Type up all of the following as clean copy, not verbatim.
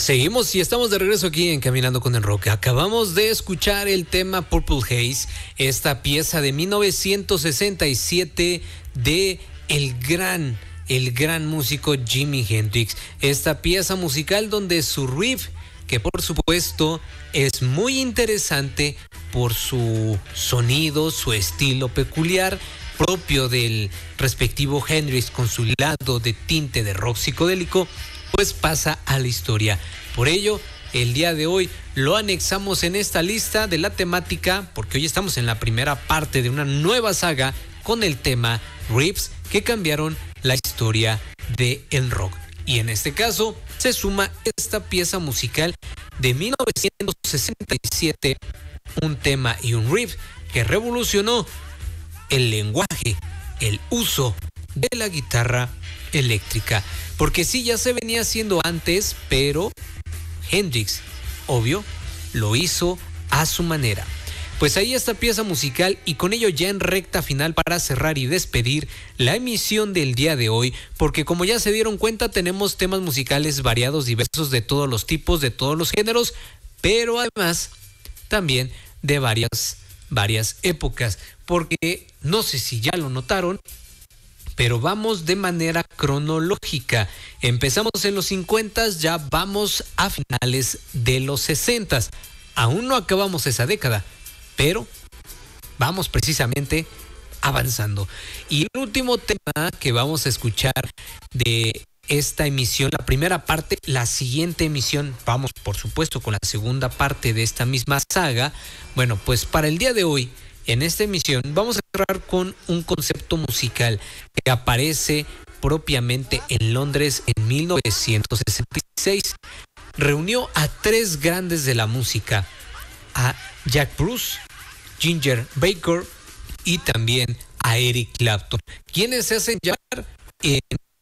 Seguimos y estamos de regreso aquí en Caminando con el Rock. Acabamos de escuchar el tema Purple Haze, esta pieza de 1967 de el gran músico Jimi Hendrix. Esta pieza musical donde su riff, que por supuesto es muy interesante por su sonido, su estilo peculiar, propio del respectivo Hendrix, con su lado de tinte de rock psicodélico, pues pasa a la historia. Por ello, el día de hoy lo anexamos en esta lista de la temática, porque hoy estamos en la primera parte de una nueva saga con el tema riffs que cambiaron la historia del rock. Y en este caso se suma esta pieza musical de 1967, un tema y un riff que revolucionó el lenguaje, el uso de la guitarra eléctrica. Porque sí, ya se venía haciendo antes, pero Hendrix, obvio, lo hizo a su manera. Pues ahí esta pieza musical, y con ello ya en recta final para cerrar y despedir la emisión del día de hoy, porque como ya se dieron cuenta tenemos temas musicales variados, diversos, de todos los tipos, de todos los géneros, pero además también de varias épocas, porque no sé si ya lo notaron, pero vamos de manera cronológica. Empezamos en los 50, ya vamos a finales de los 60. Aún no acabamos esa década, pero vamos precisamente avanzando. Y el último tema que vamos a escuchar de esta emisión, la primera parte, la siguiente emisión, vamos por supuesto con la segunda parte de esta misma saga. Bueno, pues para el día de hoy, en esta emisión, vamos a cerrar con un concepto musical que aparece propiamente en Londres en 1966. Reunió a tres grandes de la música, a Jack Bruce, Ginger Baker y también a Eric Clapton, quienes se hacen llamar en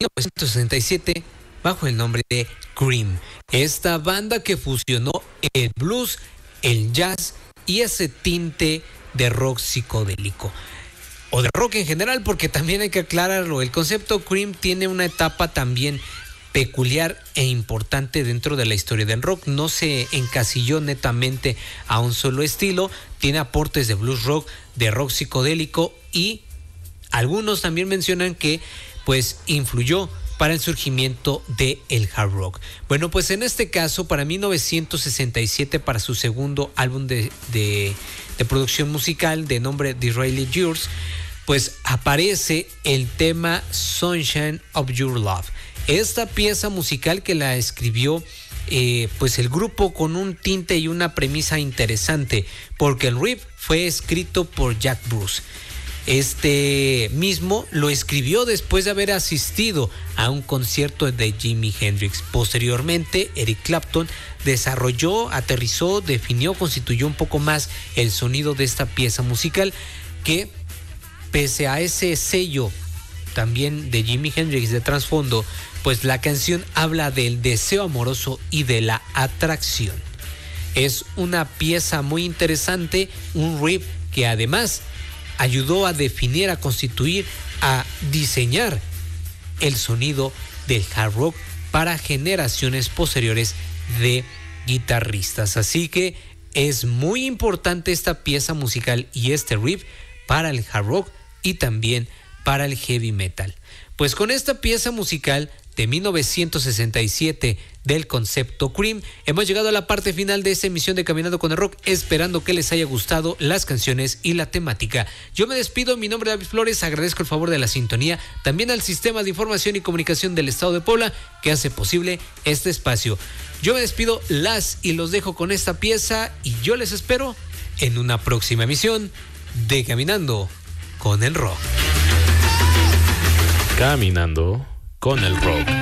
1967 bajo el nombre de Cream. Esta banda que fusionó el blues, el jazz y ese tinte de rock psicodélico, o de rock en general, porque también hay que aclararlo, el concepto Cream tiene una etapa también peculiar e importante dentro de la historia del rock. No se encasilló netamente a un solo estilo, tiene aportes de blues rock, de rock psicodélico, y algunos también mencionan que pues influyó para el surgimiento de el hard rock. Bueno, pues en este caso, para 1967, para su segundo álbum de producción musical de nombre Disraeli Gears, pues aparece el tema Sunshine of Your Love. Esta pieza musical que la escribió pues el grupo con un tinte y una premisa interesante, porque el riff fue escrito por Jack Bruce. Este mismo lo escribió después de haber asistido a un concierto de Jimi Hendrix. Posteriormente, Eric Clapton desarrolló, aterrizó, definió, constituyó un poco más el sonido de esta pieza musical, que pese a ese sello también de Jimi Hendrix de trasfondo, pues la canción habla del deseo amoroso y de la atracción. Es una pieza muy interesante, un riff que además ayudó a definir, a constituir, a diseñar el sonido del hard rock para generaciones posteriores de guitarristas. Así que es muy importante esta pieza musical y este riff para el hard rock y también para el heavy metal. Pues con esta pieza musical de 1967 del concepto Cream, hemos llegado a la parte final de esta emisión de Caminando con el Rock, esperando que les haya gustado las canciones y la temática. Yo me despido, mi nombre es David Flores, agradezco el favor de la sintonía, también al Sistema de Información y Comunicación del Estado de Puebla, que hace posible este espacio. Yo me despido, y los dejo con esta pieza, y yo les espero en una próxima emisión de Caminando con el Rock. Caminando con el Rock.